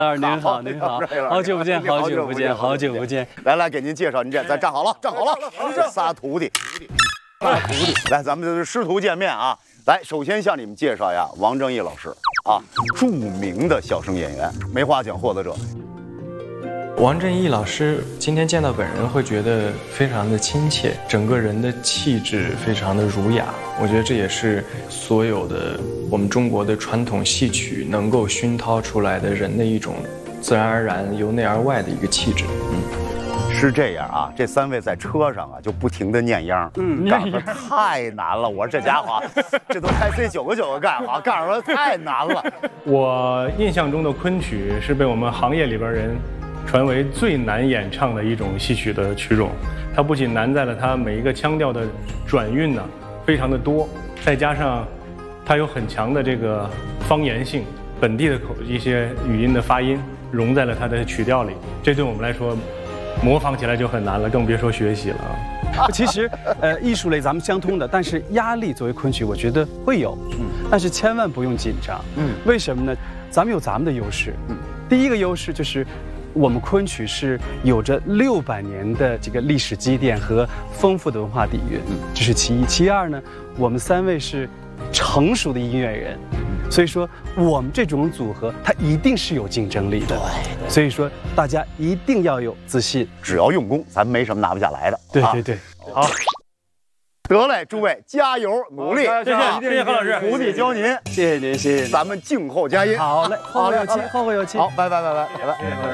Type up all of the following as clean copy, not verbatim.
您好，您好，好久不见，好久不见，好久不见。 来，给您介绍，您这咱站好了，站好了，这仨徒弟，来，咱们这是师徒见面啊。来，首先向你们介绍一下王正义老师啊，著名的相声演员，梅花奖获得者。 王正义老师今天见到本人会觉得非常的亲切，整个人的气质非常的儒雅，我觉得这也是所有的我们中国的传统戏曲能够熏陶出来的人的一种自然而然由内而外的一个气质。 是这样啊，这3位在车上啊就不停的念秧，告诉说太难了。我说这家伙，这都开 C9个干啊，告诉说太难了。 我印象中的昆曲是被我们行业里边人传为最难演唱的一种戏曲的曲种。它不仅难在了它每一个腔调的转韵呢非常的多，再加上它有很强的这个方言性，本地的一些语音的发音融在了它的曲调里，这对我们来说模仿起来就很难了，更别说学习了啊。 其实，艺术类咱们相通的，但是压力作为昆曲，我觉得会有，但是千万不用紧张，为什么呢？咱们有咱们的优势，第一个优势就是我们昆曲是有着600年的这个历史积淀和丰富的文化底蕴，这是其一。其二呢，我们3位是成熟的音乐人，所以说我们这种组合它一定是有竞争力的。对，所以说大家一定要有自信， 只要用功，咱没什么拿不下来的。 对， 好。得嘞，诸位加油努力！ 谢谢何老师， 徒弟教您， 谢谢您， 咱们静候佳音。 好嘞，后会有期，后会有期。 好，拜。 谢谢何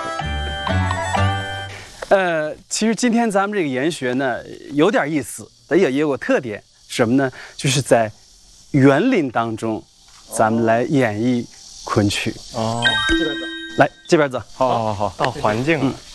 老师。 其实今天咱们这个研学呢，有点意思，也有个特点，什么呢？就是在园林当中，咱们来演绎昆曲。 哦， 来这边走。 好，到环境了。